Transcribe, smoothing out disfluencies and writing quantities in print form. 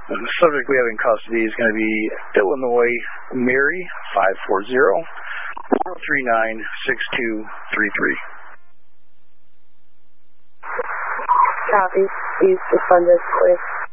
The subject we have in custody is going to be Illinois Mary 540-439-6233. Copy. Please suspend this, please.